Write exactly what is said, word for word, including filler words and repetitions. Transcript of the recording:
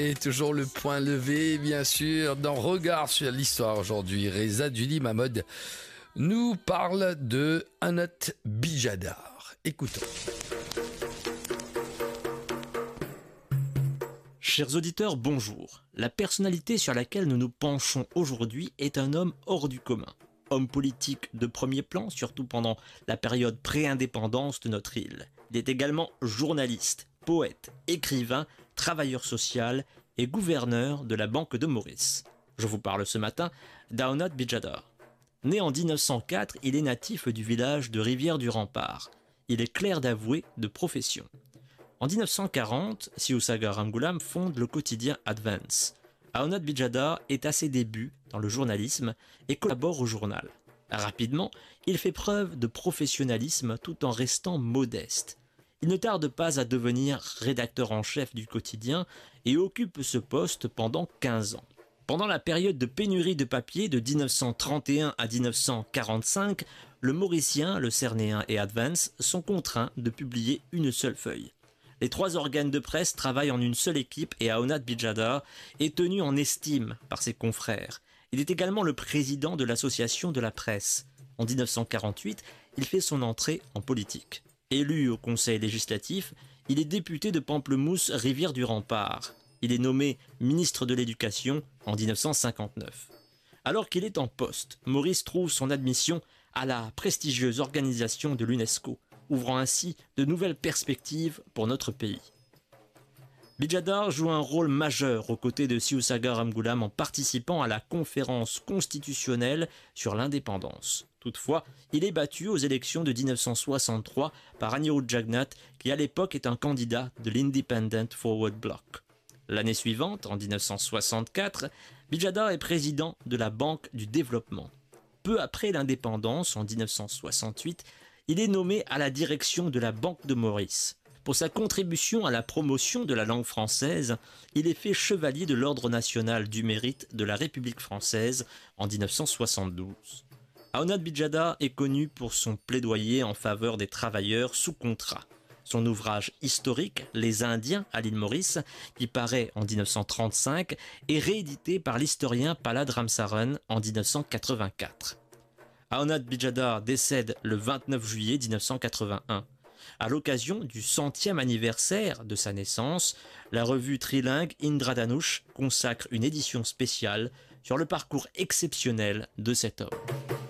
Et toujours le point levé, bien sûr, dans Regard sur l'histoire aujourd'hui. Reza Duli Mahmoud nous parle de Anat Bijadar. Écoutons. Chers auditeurs, bonjour. La personnalité sur laquelle nous nous penchons aujourd'hui est un homme hors du commun. Homme politique de premier plan, surtout pendant la période pré-indépendance de notre île. Il est également journaliste, poète, écrivain, travailleur social et gouverneur de la Banque de Maurice. Je vous parle ce matin d'Anat Bijadar. Né en dix-neuf cent quatre, il est natif du village de Rivière-du-Rempart. Il est clerc d'avoué de profession. En dix-neuf cent quarante, Siousagar Ramgoolam fonde le quotidien Advance. Anat Bijadar est à ses débuts dans le journalisme et collabore au journal. Rapidement, il fait preuve de professionnalisme tout en restant modeste. Il ne tarde pas à devenir rédacteur en chef du quotidien et occupe ce poste pendant quinze ans. Pendant la période de pénurie de papier de dix-neuf cent trente et un à dix-neuf cent quarante-cinq, le Mauricien, le Cernéen et Advance sont contraints de publier une seule feuille. Les trois organes de presse travaillent en une seule équipe et Anat Bijadar est tenu en estime par ses confrères. Il est également le président de l'association de la presse. En dix-neuf cent quarante-huit, il fait son entrée en politique. Élu au conseil législatif, il est député de Pamplemousse Rivière-du-Rempart. Il est nommé ministre de l'Éducation en dix-neuf cent cinquante-neuf. Alors qu'il est en poste, Maurice trouve son admission à la prestigieuse organisation de l'UNESCO, ouvrant ainsi de nouvelles perspectives pour notre pays. Bijadar joue un rôle majeur aux côtés de Siousagar Ramgoolam en participant à la conférence constitutionnelle sur l'indépendance. Toutefois, il est battu aux élections de dix-neuf cent soixante-trois par Anirudh Jagnat, qui à l'époque est un candidat de l'Independent Forward Bloc. L'année suivante, en dix-neuf cent soixante-quatre, Bijadar est président de la Banque du Développement. Peu après l'indépendance, en dix-neuf cent soixante-huit, il est nommé à la direction de la Banque de Maurice. Pour sa contribution à la promotion de la langue française, il est fait chevalier de l'Ordre national du mérite de la République française en dix-neuf cent soixante-douze. Anat Bijadar est connu pour son plaidoyer en faveur des travailleurs sous contrat. Son ouvrage historique, Les Indiens à l'île Maurice, qui paraît en dix-neuf cent trente-cinq, est réédité par l'historien Palad Ramsaran en dix-neuf cent quatre-vingt-quatre. Anat Bijadar décède le vingt-neuf juillet dix-neuf cent quatre-vingt-un. À l'occasion du centième anniversaire de sa naissance, la revue trilingue Indradhanush consacre une édition spéciale sur le parcours exceptionnel de cet homme.